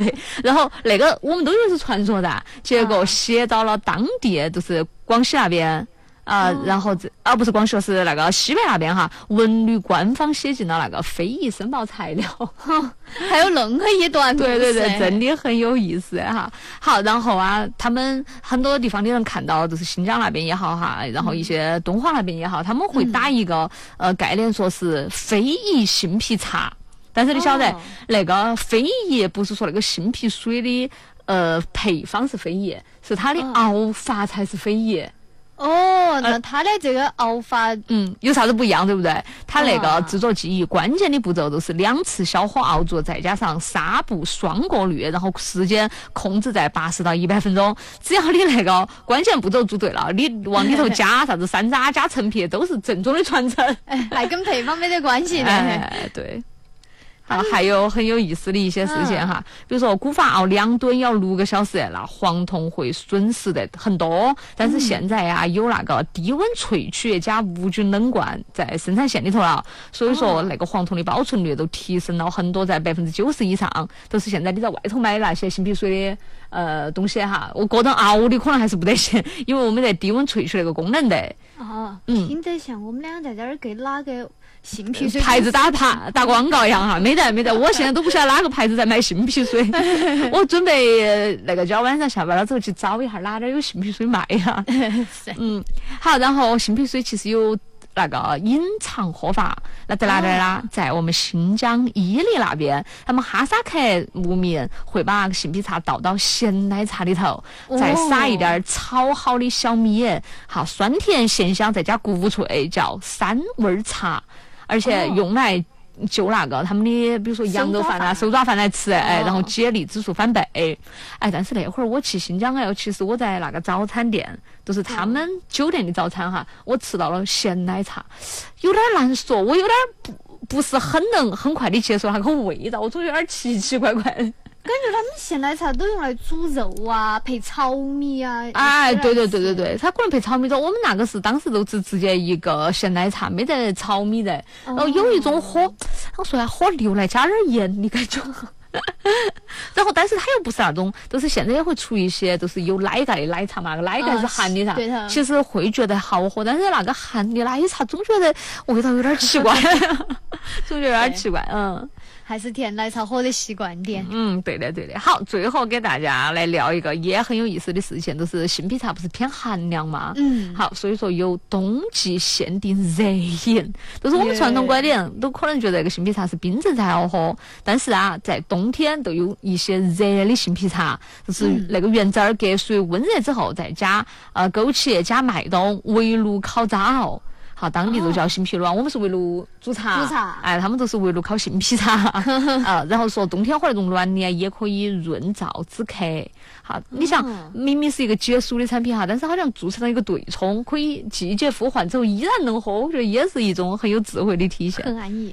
对，然后那个我们都以为是传说的，结果写到了当地，就是广西那边。然后不是广西，是那个西北那边哈，文旅官方写进了那个非遗申报材料， 还有任何一段故事， 对，真的很有意思哈。好，然后他们很多地方你能看到，就是新疆那边也好哈，然后一些东华那边也好，他们会打一个概念，说是非遗新皮茶。但是你晓得，那个非遗不是说那个新皮水的配方是非遗，是它的熬法才是非遗。 那它的这个熬法， 有啥子不一样，对不对？它那个制作技艺关键的步骤都是2次小火熬煮，再加上纱布双过滤，然后时间控制在80到100分钟。只要你那个关键步骤做对了，你往里头加啥子山楂、加陈皮，都是正宗的传承。 还跟配方没得关系的。 对。还有很有意思的一些事情哈，比如说古法熬2吨要6个小时，那黄铜会损失的很多。但是现在有那个低温萃取加无菌冷灌在生产线里头了，所以说那个黄铜的保存率都提升了很多，在90%以上，都是现在你在外头买那些新皮水的东西哈，我个人熬的可能还是不得行，因为我没得低温萃取那个功能的。 听着像我们俩在这儿给哪个新皮水牌子打广告一样哈，没得，我现在都不晓得哪个牌子在卖新皮水，我准备那个今儿晚上下班了之后去找一下哪点有新皮水卖呀。好，然后新皮水其实有那个隐藏喝法，那在哪点呢？在我们新疆伊犁那边，他们哈萨克牧民会把新皮茶倒到咸奶茶里头，再撒一点炒好的小米，好酸甜咸香，再加谷脆，叫3味茶。而且用来就那个他们的，比如说羊肉饭手抓饭来吃，然后解腻指数翻倍，但是那会儿我去新疆其实我在那个早餐店，就是他们酒店的早餐哈，我吃到了咸奶茶，有点难说，我有点不是很能很快的接受那个味道，我总有点奇奇怪怪的。 感觉他们咸奶茶都用来煮肉配炒米对， 它可能配炒米多。我们那个是当时都直接一个咸奶茶，没得炒米的。然后有一种我说喝溜来加点盐的感觉。然后但是它又不是那种，就是现在也会出一些都是有奶盖的奶茶嘛，那个奶盖是含的噻，其实会觉得好喝，但是那个含的奶茶总觉得味道有点奇怪，总觉得有点奇怪。 还是甜奶茶喝的习惯点。 对的。好，最后给大家来聊一个也很有意思的事情，就是新皮茶不是偏寒凉吗？好，所以说有冬季限定热饮，都是我们传统观点都可能觉得这个新皮茶是冰镇才好喝，但是在冬天都有一些热的新皮茶，就是那个原汁儿隔水温热之后，再加枸杞加麦冬围炉烤炸熬。好，当地都叫新皮卵，我们是围炉煮茶，他们都是围炉烤新皮茶然后说冬天喝那种卵的也可以润燥止咳。好，你想明明是一个解暑的产品哈，但是好像做成了一个对冲，可以季节互换之后依然能喝，我觉得也是一种很有智慧的体现， 很安逸。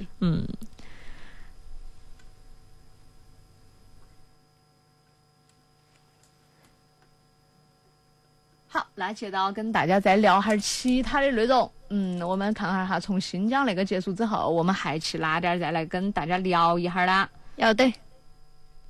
好，那接到跟大家再聊下其他的内容。我们看看哈，从新疆那个结束之后，我们还去哪点再来跟大家聊一下啦？ 要得。